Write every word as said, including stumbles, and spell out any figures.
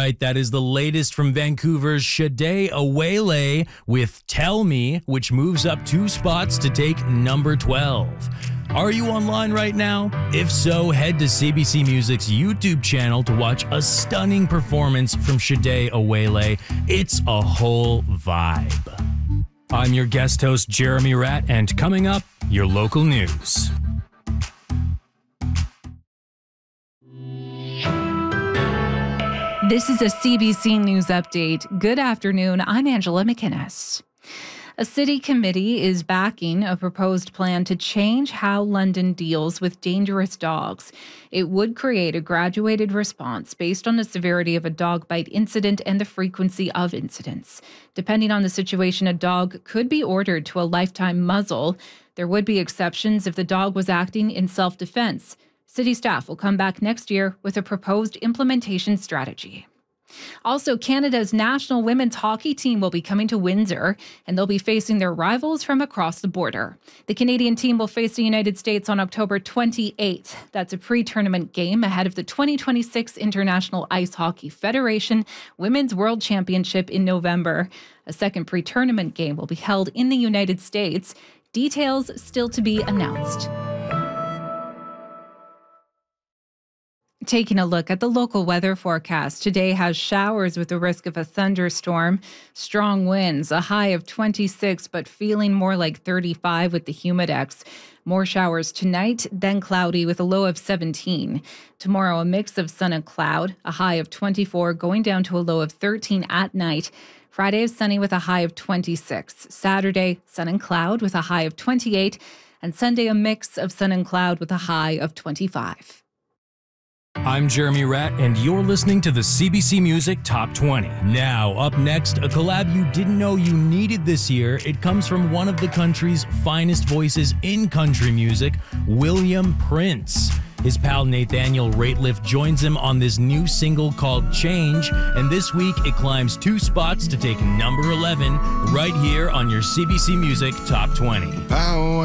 right, that is the latest from Vancouver's Shade Awele with Tell Me, which moves up two spots to take number twelve. Are you online right now? If so, head to C B C Music's YouTube channel to watch a stunning performance from Shade Awele. It's a whole vibe. I'm your guest host, Jeremy Ratt, and coming up, your local news. This is a C B C News Update. Good afternoon. I'm Angela McInnes. A city committee is backing a proposed plan to change how London deals with dangerous dogs. It would create a graduated response based on the severity of a dog bite incident and the frequency of incidents. Depending on the situation, a dog could be ordered to a lifetime muzzle. There would be exceptions if the dog was acting in self-defense. City staff will come back next year with a proposed implementation strategy. Also, Canada's national women's hockey team will be coming to Windsor, and they'll be facing their rivals from across the border. The Canadian team will face the United States on October twenty-eighth. That's a pre-tournament game ahead of the twenty twenty-six International Ice Hockey Federation Women's World Championship in November. A second pre-tournament game will be held in the United States. Details still to be announced. Taking a look at the local weather forecast, today has showers with the risk of a thunderstorm, strong winds, a high of twenty-six, but feeling more like thirty-five with the humidex. More showers tonight, then cloudy with a low of seventeen. Tomorrow, a mix of sun and cloud, a high of twenty-four, going down to a low of thirteen at night. Friday is sunny with a high of twenty-six. Saturday, sun and cloud with a high of twenty-eight. And Sunday, a mix of sun and cloud with a high of twenty-five. I'm Jeremy Ratt, and you're listening to the C B C Music Top twenty. Now, up next, a collab you didn't know you needed this year. It comes from one of the country's finest voices in country music, William Prince. His pal Nathaniel Rateliff joins him on this new single called Change, and this week it climbs two spots to take number eleven right here on your C B C Music Top twenty. Power.